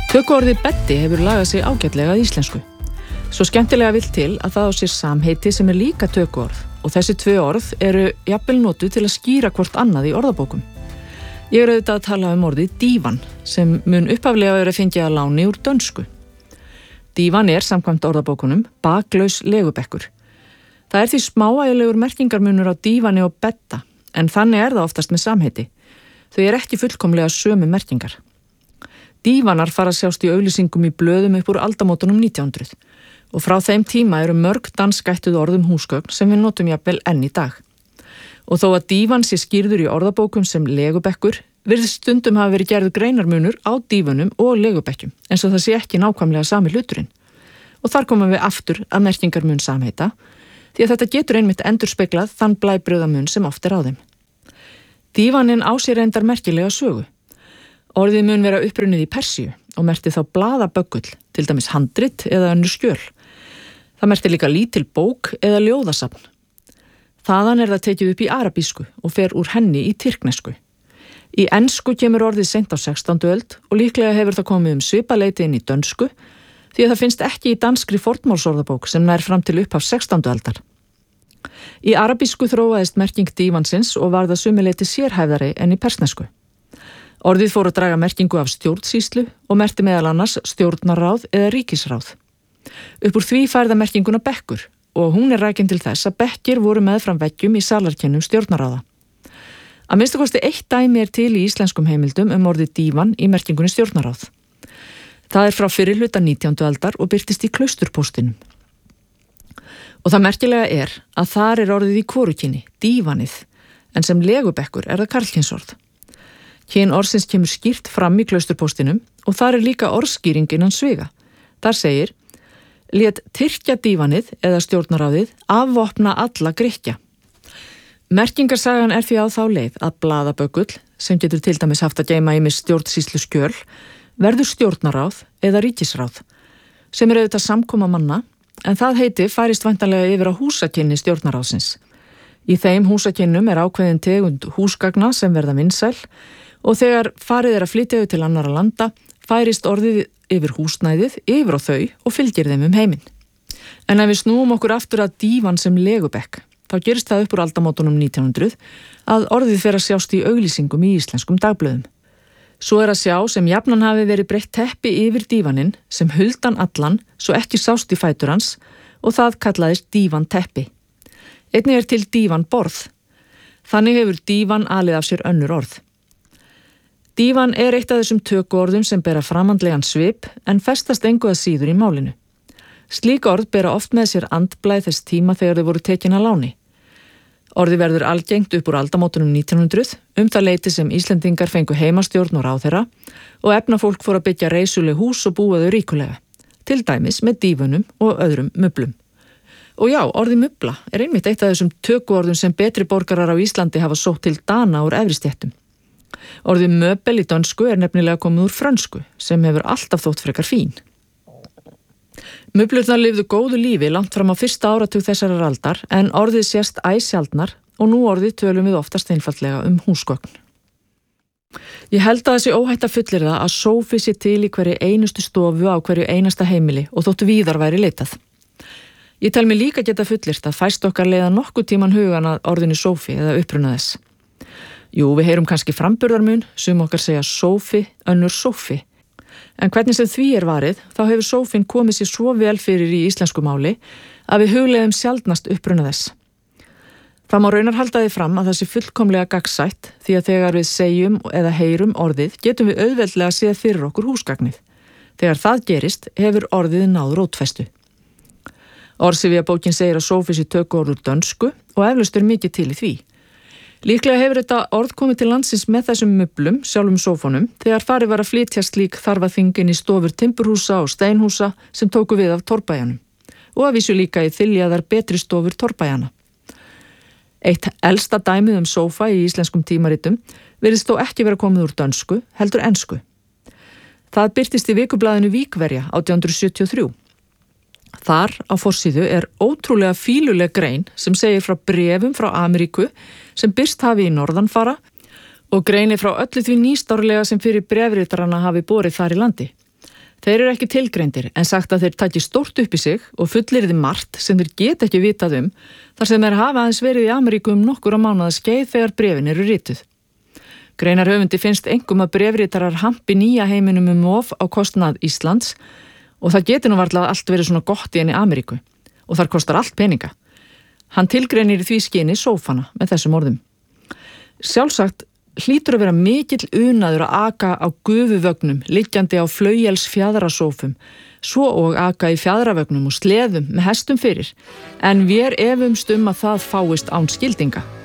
Tökuorðið beddi hefur lagað sig ágætlega að íslensku. Svo skemmtilega vill til að það á sér samheiti sem líka tökuorð og þessi tvö orð eru jafnvel notuð til að skýra hvort annað í orðabókum. Ég auðvitað að tala orðið dívan sem mun upphaflega vera fengið að láni úr dönsku. Dívan samkvæmt orðabókunum baklaus legubekkur. Það því smáægilegur merkingarmunur á dífani og bedda en þannig það oftast með samheiti. Þau ekki fullkomlega sömu merkingar. Dívanar fara að sjást í auglýsingum í blöðum upp úr aldamótunum 1900 og frá þeim tíma eru mörg danskættuð orðum húsgögn sem við notum jafnvel enn í dag. Og þó að dívan sé skýrður í orðabókum sem legubekkur, virðist stundum hafa verið gerður greinarmunur á dífunum og legubekkjum, eins og það sé ekki nákvæmlega sami hluturinn. Og þar komum við aftur að merkingarmun samheita, því að þetta getur einmitt endurspeglað þann blæbrigðamun sem oft á þeim. Dívaninn á sér reyndar merkilega sögu. Orðið mun vera upprunnið í Persíu og merkti þá blaðaböggull, til dæmis handrit eða önnur skjöl. Það merkti líka lítil bók eða ljóðasafn. Þaðan það tekið upp í arabísku og fer úr henni í tyrknesku. Í ensku kemur orðið seint á 16. öld og líklega hefur það komið svipaleiti inn í dönsku því að það finnst ekki í danskri fornmálsorðabók sem nær fram til upphaf 16. aldar. Í arabísku þróaðist merking dívansins og var það sumileiti sérhæfðari en í persnesku. Orðið fór að draga merkingu af stjórnsýslu og merkti meðal annars stjórnarráð eða ríkisráð. Upp úr því færða merkinguna bekkur og hún rakin til þess að bekkir voru meðfram veggjum í salarkennum stjórnarráða. Að minnsta kosti eitt dæmi til í íslenskum heimildum orðið dívan í merkingunni stjórnarráð. Það frá fyrri hluta 19. aldar og birtist í klausturpóstinum. Og það merkilega að þar orðið í hvorugkyni, dívanið, en sem legubekkur það karlkynsorð. Kyn orðsins kemur skýrt fram í klausturpóstinum og þar líka orðskýring innan sviga. Þar segir, lét Tyrkja dívanið eða stjórnaráðið afvopna alla Grikkja. Merkingarsagan því á þá leið að blaðaböggull, sem getur til dæmis haft að geyma ýmis stjórnsýslu skjöl, verður stjórnaráð eða ríkisráð, sem auðvitað samkoma manna, en það heiti færist væntanlega yfir á húsakynni stjórnaráðsins. Í þeim húsakynnum ákveðin tegund húsgagna sem verða vinsæl og þegar farið að flytja þau til annarra landa, færist orðið yfir húsnæðið, yfir á þau og fylgir þeim heiminn. En ef við snúum okkur aftur að dívan sem legubekk, þá gerist það upp úr aldamótunum 1900 að orðið fer að sjást í auglýsingum í íslenskum dagblöðum. Svo að sjá sem jafnan hafi verið breytt teppi yfir dívaninn sem huldan allan svo ekki sást í fætur hans og það kallaðist dívanteppi. Einnig til dívanborð. Þannig hefur dívan alið af sér önnur orð. Dívan eitt af þessum tökuorðum sem bera framandlegan svip en festast engu að síður í málinu. Slík orð bera oft með sér andblæð þess tíma þegar þau voru tekin að láni. Orðið verður algengt upp úr aldamótunum 1900 það leyti sem Íslendingar fengu heimastjórn og ráðherra og efnafólk fór að byggja reisuleg hús og búa þau ríkulega, til dæmis með dífunum og öðrum mublum. Og já, orðið mubla einmitt eitt af þessum tökuorðum sem betri borgarar á Íslandi hafa sótt til Dana úr efri stéttum. Orðið möbel í dönsku nefnilega komið úr frönsku sem hefur alltaf þótt frekar fín. Mublurnar lifðu góðu lífi langt fram á fyrsta áratug þessarar aldar en orðið sést sjaldnar og nú orðið tölum við oftast einfaldlega húsgögn. Ég held að það sé óhætt að fullyrða að sófi sé til í hverju einustu stofu á hverju einasta heimili og þótt víðar væri leitað. Ég tel mig líka geta fullyrt að fæst okkar leiða nokkuð tíman hugan að orðinu sófi eða uppruna þess. Jú, við heyrum kannski framburðarmun, sum okkar segja sófi, önnur sófi. En hvernig sem því varið, þá hefur sófinn komið sér svo vel fyrir í íslensku máli að við hugleiðum sjaldnast uppruna þess. Það má raunar halda því fram að það sé fullkomlega gagnsætt því að þegar við segjum eða heyrum orðið getum við auðveldlega séð fyrir okkur húsgagnið. Þegar það gerist hefur orðið náð rótfestu. Orðsifjabókin segir að sófi sé tökuorð úr dönsku og eflaust mikið til í því. Líklega hefur þetta orð komið til landsins með þessum mublum, sjálfum sófónum, þegar farið var að flytja slík þarfaþingin í stofur timburhúsa og steinhúsa sem tóku við af torfbæjanum og að vísu líka í þyljaðar betri stofur torfbæjana. Eitt elsta dæmið sófa í íslenskum tímaritum virðist þó ekki vera komið úr dönsku, heldur ensku. Það birtist í vikublaðinu Víkverja 1873. Þar á forsíðu ótrúlega fíluleg grein sem segir frá bréfum frá Ameríku sem birst hafi í norðanfara og greinir frá öllu því nýstárlega sem fyrir bréfritarana hafi borið þar í landi. Þeir eru ekki tilgreindir en sagt að þeir taki stórt upp í sig og fullyrði margt sem þeir geta ekki vitað þar sem þeir hafa aðeins verið í Ameríku nokkura mánaða skeið þegar bréfin eru rituð. Greinarhöfundi finnst einkum að bréfritarar hampi nýja heiminum of á kostnað Íslands og það geti nú varla allt verið svona gott í henni Ameríku og þar kostar allt peninga. Hann tilgreinir í því skyni sófana með þessum orðum. Sjálfsagt hlýtur að vera mikill unaður að aka á gufuvögnum, liggjandi á flauelsfjaðrasófum, svo og aka í fjæðravögnum og sleðum með hestum fyrir, en vér efumst að það fáist án skildinga.